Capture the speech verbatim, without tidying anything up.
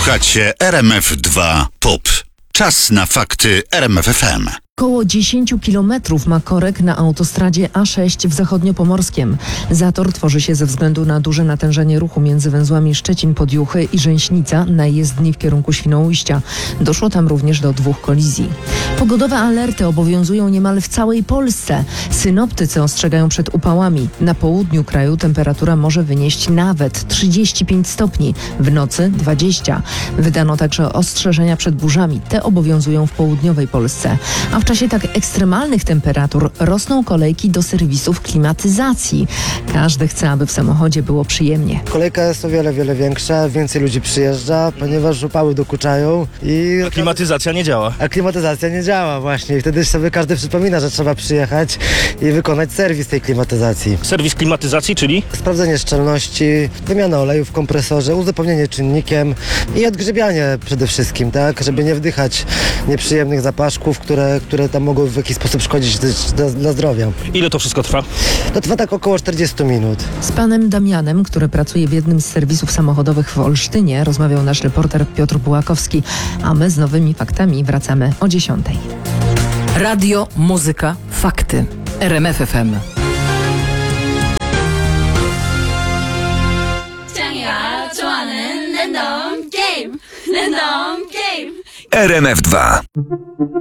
Słuchacie R M F dwa Pop. Czas na fakty R M F F M. Koło dziesięć kilometrów ma korek na autostradzie A sześć w Zachodniopomorskiem. Zator tworzy się ze względu na duże natężenie ruchu między węzłami Szczecin-Podjuchy i Rzęśnica na jezdni w kierunku Świnoujścia. Doszło tam również do dwóch kolizji. Pogodowe alerty obowiązują niemal w całej Polsce. Synoptycy ostrzegają przed upałami. Na południu kraju temperatura może wynieść nawet trzydzieści pięć stopni, w nocy dwadzieścia. Wydano także ostrzeżenia przed burzami. Te obowiązują w południowej Polsce. A w czasie tak ekstremalnych temperatur rosną kolejki do serwisów klimatyzacji. Każdy chce, aby w samochodzie było przyjemnie. Kolejka jest o wiele, wiele większa, więcej ludzi przyjeżdża, ponieważ upały dokuczają i... A klimatyzacja nie działa. A klimatyzacja nie działa właśnie i wtedy sobie każdy przypomina, że trzeba przyjechać i wykonać serwis tej klimatyzacji. Serwis klimatyzacji, czyli? Sprawdzenie szczelności, wymiana oleju w kompresorze, uzupełnienie czynnikiem i odgrzebianie przede wszystkim, tak, żeby nie wdychać nieprzyjemnych zapaszków, które, które tam mogą w jakiś sposób szkodzić dla, dla zdrowia. Ile to wszystko trwa? To trwa tak około czterdzieści minut. Z panem Damianem, który pracuje w jednym z serwisów samochodowych w Olsztynie, rozmawiał nasz reporter Piotr Bułakowski, a my z nowymi faktami wracamy o dziesiątej. Radio, muzyka, fakty. R M F F M. 좋아하는 랜덤 게임 랜덤 게임 R M F dwa.